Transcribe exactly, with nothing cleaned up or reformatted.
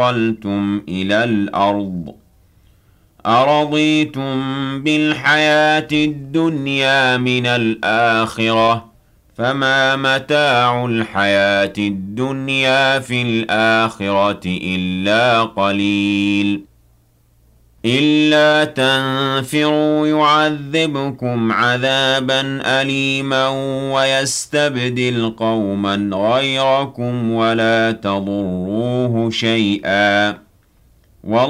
انتقلتم إلى الأرض أرضيتم بالحياة الدنيا من الآخرة فما متاع الحياة الدنيا في الآخرة إلا قليل إلا تنفروا يعذبكم عذابا أليما ويستبدل قوما غيركم ولا تضروه شيئا